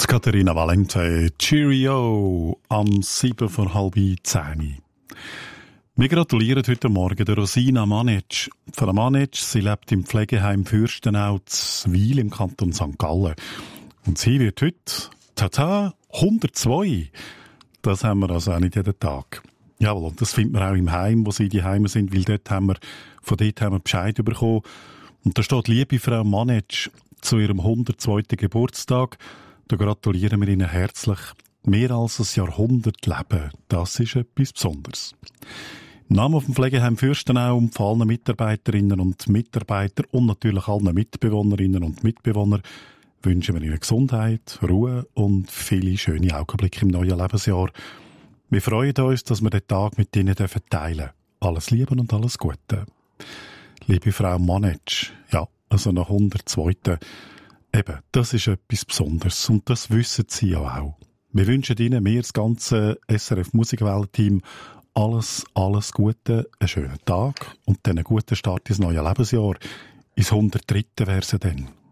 Katharina Valente, Cheerio, am 7:30. Wir gratulieren heute Morgen der Rosina Manic. Frau Manic, sie lebt im Pflegeheim Fürstenau Zwil im Kanton St. Gallen. Und sie wird heute, 102. Das haben wir also auch nicht jeden Tag. Jawohl, und das findet man auch im Heim, wo sie die Heime sind, weil von dort haben wir Bescheid bekommen. Und da steht, liebe Frau Manic, zu ihrem 102. Geburtstag. Da gratulieren wir Ihnen herzlich. Mehr als ein Jahrhundert Leben, das ist etwas Besonderes. Im Namen vom Pflegeheim Fürstenau und von allen Mitarbeiterinnen und Mitarbeitern und natürlich allen Mitbewohnerinnen und Mitbewohnern wünschen wir Ihnen Gesundheit, Ruhe und viele schöne Augenblicke im neuen Lebensjahr. Wir freuen uns, dass wir den Tag mit Ihnen teilen dürfen. Alles Liebe und alles Gute. Liebe Frau Manic, ja, also nach 102. Eben, das ist etwas Besonderes und das wissen Sie ja auch. Wir wünschen Ihnen, wir, das ganze SRF Musikwelt-Team, alles Gute, einen schönen Tag und dann einen guten Start ins neue Lebensjahr. Ins 103. wäre es dann.